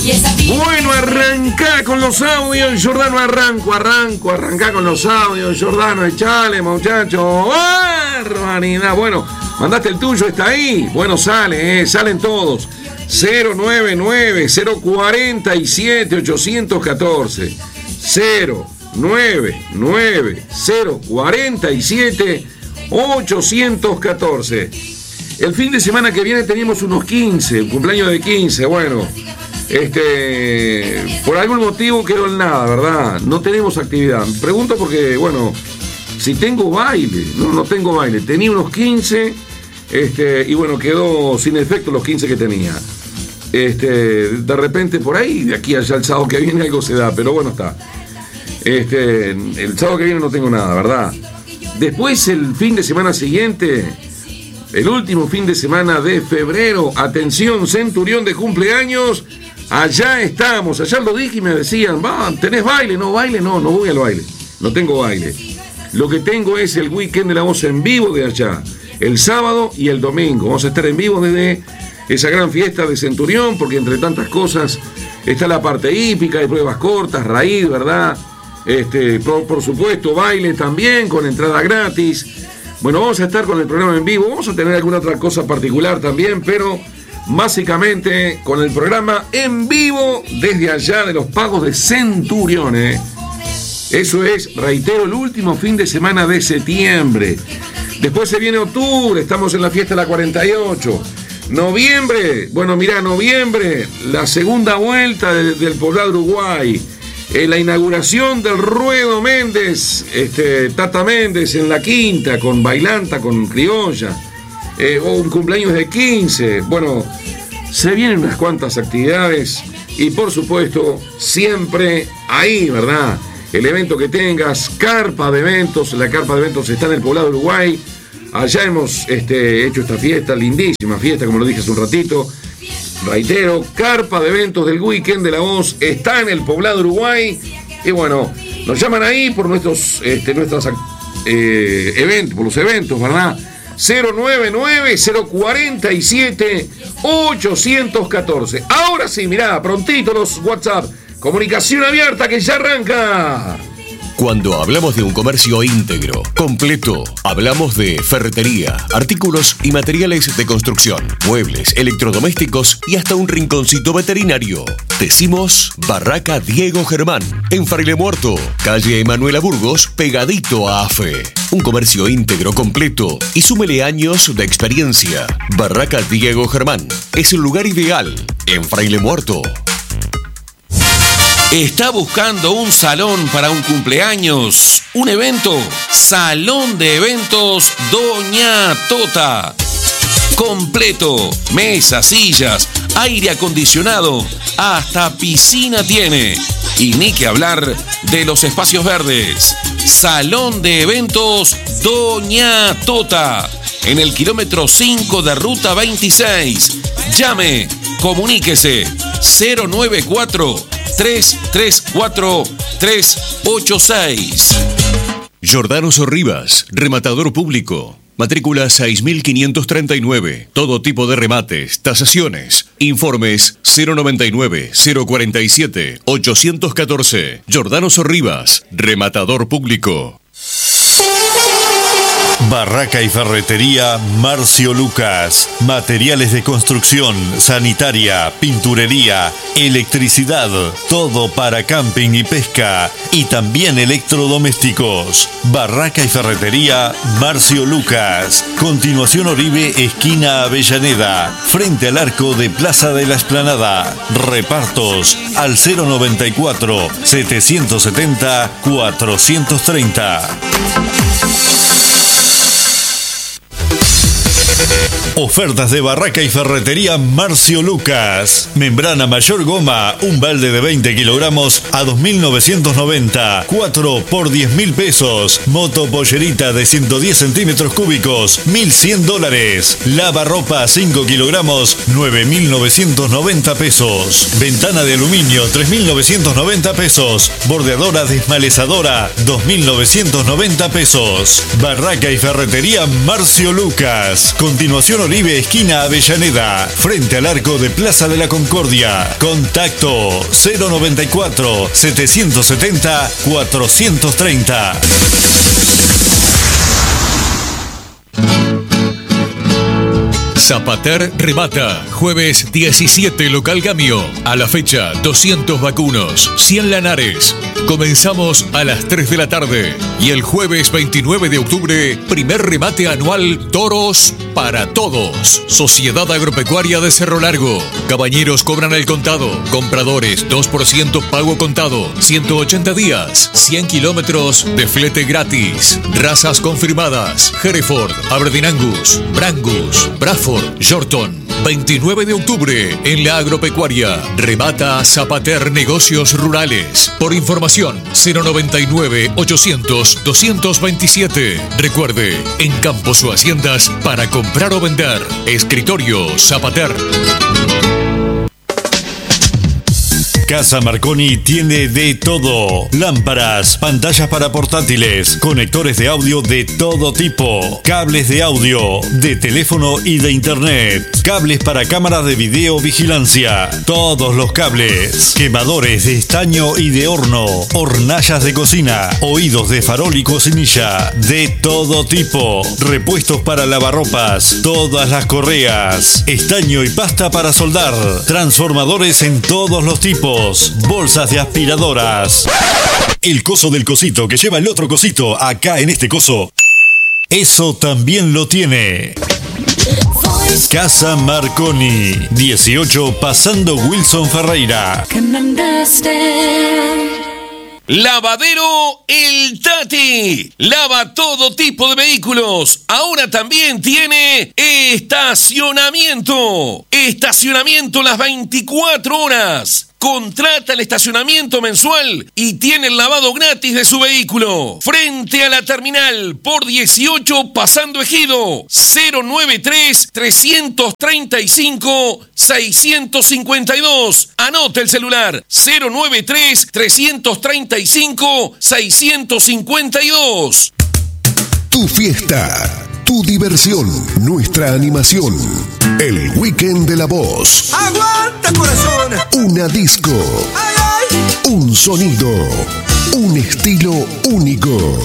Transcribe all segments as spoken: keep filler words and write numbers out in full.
Bueno, arrancá con los audios, Jordano, arranco, arranco, arrancá con los audios, Jordano, echale, muchacho, barbaridad. Bueno, mandaste el tuyo, está ahí, bueno, sale, eh, salen todos, cero nueve nueve, cero cuatro siete, ocho uno cuatro, cero nueve nueve, cero cuatro siete, ocho uno cuatro. El fin de semana que viene tenemos unos quince, un cumpleaños de quince, bueno... Este, por algún motivo quedó en nada, ¿verdad? No tenemos actividad. Pregunto porque, bueno, si tengo baile, no, no tengo baile. Tenía unos quince, este, y bueno, quedó sin efecto los quince que tenía. Este, de repente por ahí, de aquí allá el sábado que viene algo se da, pero bueno, está. Este, el sábado que viene no tengo nada, ¿verdad? Después el fin de semana siguiente, el último fin de semana de febrero, atención, Centurión de cumpleaños. Allá estamos, allá lo dije y me decían, va, ¿tenés baile? No, baile, no, no voy al baile, no tengo baile. Lo que tengo es el weekend de la voz en vivo de allá, el sábado y el domingo. Vamos a estar en vivo desde esa gran fiesta de Centurión, porque entre tantas cosas está la parte hípica, hay pruebas cortas, raíz, ¿verdad? Este, por, por supuesto, baile también, con entrada gratis. Bueno, vamos a estar con el programa en vivo, vamos a tener alguna otra cosa particular también, pero... básicamente con el programa en vivo desde allá de los pagos de Centurión, ¿eh? Eso es, reitero, el último fin de semana de septiembre. Después se viene octubre, estamos en la fiesta de la cuarenta y ocho. Noviembre, bueno, mirá, noviembre, la segunda vuelta de, del Poblado Uruguay. Eh, la inauguración del Ruedo Méndez, este, Tata Méndez en la quinta, con bailanta, con criolla. Eh, o un cumpleaños de quince. Bueno, se vienen unas cuantas actividades y por supuesto siempre ahí, ¿verdad? El evento que tengas, carpa de eventos. La carpa de eventos está en el Poblado Uruguay. Allá hemos este, hecho esta fiesta, lindísima fiesta, como lo dije hace un ratito. Reitero, carpa de eventos del weekend de la voz está en el Poblado Uruguay. Y bueno, nos llaman ahí por nuestros este, nuestras eh, eventos, por los eventos, ¿verdad? cero nueve nueve, cero cuatro siete, ocho uno cuatro. Ahora sí, mirá, prontito los WhatsApp. Comunicación abierta que ya arranca. Cuando hablamos de un comercio íntegro, completo, hablamos de ferretería, artículos y materiales de construcción, muebles, electrodomésticos y hasta un rinconcito veterinario. Decimos Barraca Diego Germán, en Fraile Muerto, calle Emanuela Burgos, pegadito a AFE. Un comercio íntegro, completo y súmele años de experiencia. Barraca Diego Germán es el lugar ideal en Fraile Muerto. ¿Está buscando un salón para un cumpleaños? ¿Un evento? Salón de Eventos Doña Tota. Completo. Mesas, sillas, aire acondicionado, hasta piscina tiene. Y ni que hablar de los espacios verdes. Salón de Eventos Doña Tota. En el kilómetro cinco de Ruta veintiséis. Llame, comuníquese. cero nueve cuatro, tres tres cuatro, tres ocho seis. Jordano Sorribas, rematador público. Matrícula seis mil quinientos treinta y nueve. Todo tipo de remates, tasaciones. Informes cero noventa y nueve, cero cuarenta y siete, ochocientos catorce. Jordano Sorribas, rematador público. Barraca y Ferretería Marcio Lucas. Materiales de construcción, sanitaria, pinturería, electricidad, todo para camping y pesca. Y también electrodomésticos. Barraca y Ferretería Marcio Lucas. Continuación Oribe, esquina Avellaneda. Frente al arco de Plaza de la Explanada. Repartos al cero noventa y cuatro, setecientos setenta, cuatrocientos treinta. Ofertas de Barraca y Ferretería Marcio Lucas. Membrana mayor goma, un balde de veinte kilogramos a dos mil novecientos noventa. cuatro por diez mil pesos. Moto pollerita de ciento diez centímetros cúbicos, mil cien dólares. Lavarropa cinco kilogramos, nueve mil novecientos noventa pesos. Ventana de aluminio, tres mil novecientos noventa pesos. Bordeadora desmalezadora, dos mil novecientos noventa pesos. Barraca y Ferretería Marcio Lucas. Continuación Concepción Oribe, esquina Avellaneda, frente al arco de Plaza de la Concordia. Contacto cero noventa y cuatro, setecientos setenta, cuatrocientos treinta. Zapater remata, jueves diecisiete local Gamio. A la fecha, doscientos vacunos, cien lanares. Comenzamos a las tres de la tarde. Y el jueves veintinueve de octubre, primer remate anual Toros para Todos. Sociedad Agropecuaria de Cerro Largo. Cabañeros cobran el contado. Compradores dos por ciento pago contado. ciento ochenta días. cien kilómetros de flete gratis. Razas confirmadas. Hereford, Aberdeen Angus, Brangus, Bradford, Yorkton. veintinueve de octubre en la Agropecuaria. Remata Zapater Negocios Rurales. Por información cero noventa y nueve, ochocientos, doscientos veintisiete. Recuerde, en campos o haciendas para comprar o vender. Escritorio Zapater. Casa Marconi tiene de todo: lámparas, pantallas para portátiles, conectores de audio de todo tipo, cables de audio, de teléfono y de internet, cables para cámaras de video vigilancia, todos los cables, quemadores de estaño y de horno, hornallas de cocina, oídos de farol y cocinilla, de todo tipo, repuestos para lavarropas, todas las correas, estaño y pasta para soldar, transformadores en todos los tipos, bolsas de aspiradoras. El coso del cosito que lleva el otro cosito acá en este coso, eso también lo tiene. Casa Marconi, dieciocho pasando Wilson Ferreira. Lavadero El Tati. Lava todo tipo de vehículos. Ahora también tiene estacionamiento. Estacionamiento las veinticuatro horas. Contrata el estacionamiento mensual y tiene el lavado gratis de su vehículo. Frente a la terminal, por dieciocho pasando Ejido. cero noventa y tres, trescientos treinta y cinco, seiscientos cincuenta y dos. Anota el celular. cero noventa y tres, trescientos treinta y cinco, seiscientos cincuenta y dos. Tu fiesta, tu diversión, nuestra animación. El Weekend de la Voz. ¡Aguanta, corazón! Una disco. ¡Ay, ay! Un sonido. Un estilo único.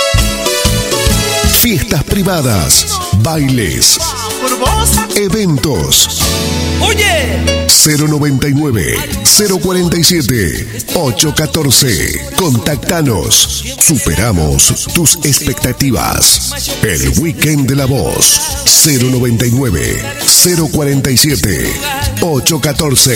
Fiestas privadas. Bailes. ¿Por vos? Eventos. ¡Oye! cero noventa y nueve, cero cuarenta y siete, ocho catorce. Contactanos. Superamos tus expectativas. El Weekend de la Voz. cero noventa y nueve, cero cuarenta y siete, ocho catorce.